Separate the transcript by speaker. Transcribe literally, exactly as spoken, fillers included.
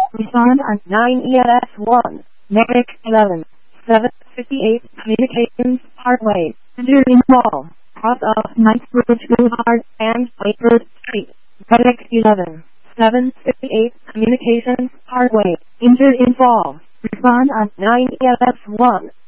Speaker 1: Respond on nine E L S one. Medic eleven. seven fifty-eight Communications Parkway. Engineering Wall. Cross of Knightsbridge Boulevard and Whitebird Street. Medic eleven. seven fifty-eight Communications Parkway. Injured in fall. Respond on nine E L S one.